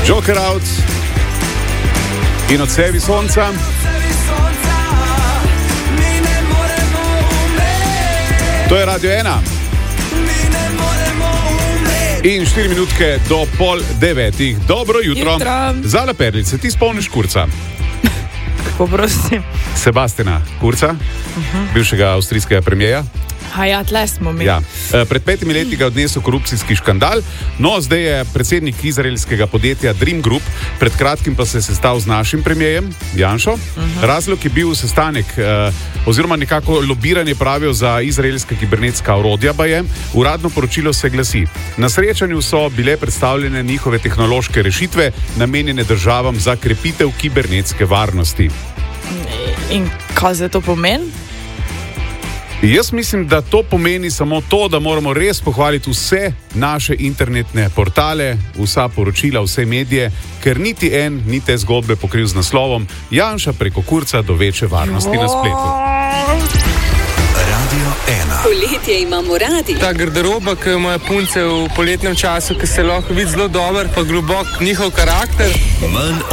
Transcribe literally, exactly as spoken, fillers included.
Joker Out in Odsevi sonca. To je Radio ena. In štiri minutke do pol devetih. Dobro jutro. Jutro. Zala Perlice, ti spomniš Kurza? Kako prosim? Sebastiana Kurza, uh-huh. bivšega avstrijskega premijeja. A ja, tle smo mi. Ja. Pred petimi leti ga odnesel korupcijski škandal, no zdaj je predsednik izraelskega podjetja Dream Group, pred kratkim pa se je sestal z našim premijejem, Janšo. Uh-huh. Razlog je bil sestanek eh, oziroma nekako lobiranje, pravijo, za izraelska kibernetska orodja baje. Uradno poročilo se glasi: na srečanju so bile predstavljene njihove tehnološke rešitve, namenjene državam za krepitev kibernetske varnosti. In kaj za to pomeni? Jaz mislim, da to pomeni samo to, da moramo res pohvaliti vse naše internetne portale, vsa poročila, vse medije, ker niti en ni te zgodbe pokril z naslovom Janša preko Kurza do večje varnosti na spletu. Radio ena. Poletje imamo radi. Ta garderoba, ki jo imajo punce v poletnem času, ki se lahko vidi zelo dober, pa globok njihov karakter. Manj